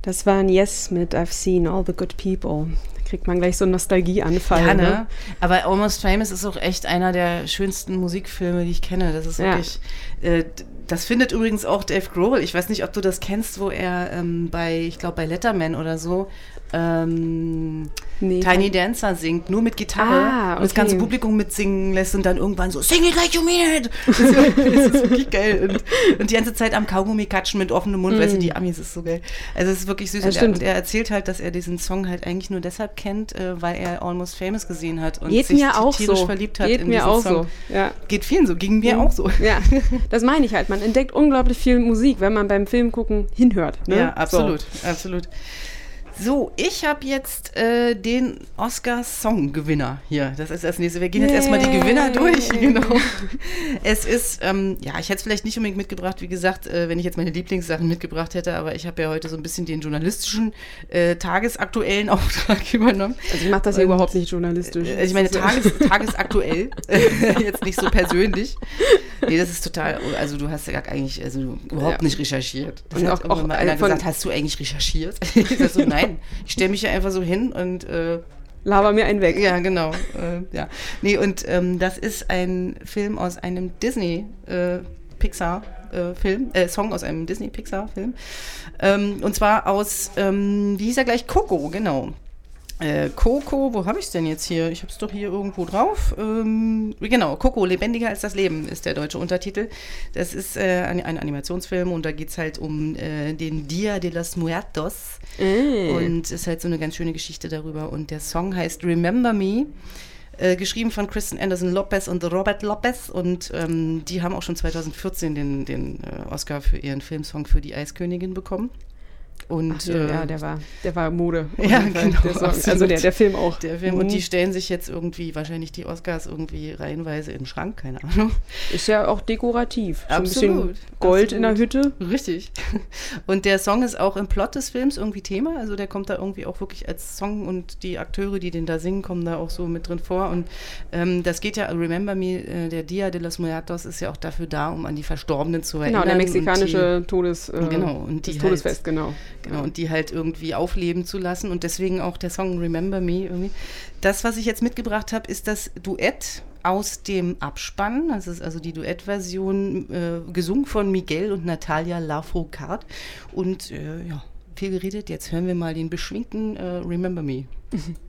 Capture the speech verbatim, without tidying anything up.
Das war ein Yes mit I've Seen All the Good People. Da kriegt man gleich so einen Nostalgieanfall. Ja, ne? ne? Aber Almost Famous ist auch echt einer der schönsten Musikfilme, die ich kenne. Das ist wirklich, ja. äh, das findet übrigens auch Dave Grohl. Ich weiß nicht, ob du das kennst, wo er ähm, bei, ich glaube bei Letterman oder so, ähm, nee, Tiny Dancer singt, nur mit Gitarre ah, okay. und das ganze Publikum mitsingen lässt und dann irgendwann so, sing it like you mean it! Das ist, das ist wirklich geil. Und, und die ganze Zeit am Kaugummi katschen mit offenem Mund, mm. weißt du, die Amis, ist so geil. Also es ist wirklich süß. Ja, und, er, und er erzählt halt, dass er diesen Song halt eigentlich nur deshalb kennt, äh, weil er Almost Famous gesehen hat und Geht sich mir auch tierisch so. verliebt hat Geht in mir diesen auch Song. So. Ja. Geht vielen so, ging mir mhm. auch so. Ja, das meine ich halt. Man entdeckt unglaublich viel Musik, wenn man beim Film gucken hinhört. Ne? Ja, absolut, so. absolut. So, ich habe jetzt äh, den Oscar-Song-Gewinner hier. Das ist das nächste. Wir gehen jetzt nee. erstmal die Gewinner durch. Genau. Es ist, ähm, ja, ich hätte es vielleicht nicht unbedingt mitgebracht, wie gesagt, äh, wenn ich jetzt meine Lieblingssachen mitgebracht hätte, aber ich habe ja heute so ein bisschen den journalistischen, äh, tagesaktuellen Auftrag übernommen. Also ich mache das ja überhaupt nicht journalistisch. Äh, ich meine, tages, tagesaktuell, jetzt nicht so persönlich. Nee, das ist total, also du hast ja eigentlich also überhaupt ja. nicht recherchiert. Das und hat auch, auch mal einer gesagt, hast du eigentlich recherchiert? Ich sag so, nein, ich stelle mich ja einfach so hin und äh, laber mir einen weg. Ja, genau. Äh, ja. Nee, und ähm, das ist ein Film aus einem Disney äh, Pixar äh, Film, äh, Song aus einem Disney Pixar Film. Ähm, und zwar aus, ähm, wie hieß er gleich? Coco, genau. Äh, Coco, wo habe ich es denn jetzt hier? Ich habe es doch hier irgendwo drauf. Ähm, genau, Coco, lebendiger als das Leben ist der deutsche Untertitel. Das ist äh, ein, ein Animationsfilm und da geht es halt um äh, den Dia de los Muertos. Mm. Und ist halt so eine ganz schöne Geschichte darüber. Und der Song heißt Remember Me. Äh, geschrieben von Kristen Anderson Lopez und Robert Lopez und ähm, die haben auch schon zwanzig vierzehn den, den äh, Oscar für ihren Filmsong für die Eiskönigin bekommen. Und, so, äh, ja, der war, der war Mode. Ja, genau. Der Song, also der, der Film auch. Der Film. Mhm. Und die stellen sich jetzt irgendwie, wahrscheinlich die Oscars irgendwie reihenweise in den Schrank, keine Ahnung. Ist ja auch dekorativ. So absolut. Ein bisschen Gold absolut. in der Hütte. Richtig. Und der Song ist auch im Plot des Films irgendwie Thema. Also der kommt da irgendwie auch wirklich als Song und die Akteure, die den da singen, kommen da auch so mit drin vor. Und ähm, das geht ja, Remember Me, äh, der Dia de los Muertos ist ja auch dafür da, um an die Verstorbenen zu erinnern. Genau, der mexikanische die, Todes, äh, genau, und das die Todesfest, halt, genau. Genau, und die halt irgendwie aufleben zu lassen und deswegen auch der Song Remember Me irgendwie. Das, was ich jetzt mitgebracht habe, ist das Duett aus dem Abspann. Das ist also die Duettversion, äh, gesungen von Miguel und Natalia Lafourcade. Und äh, ja, viel geredet, jetzt hören wir mal den beschwingten äh, Remember Me.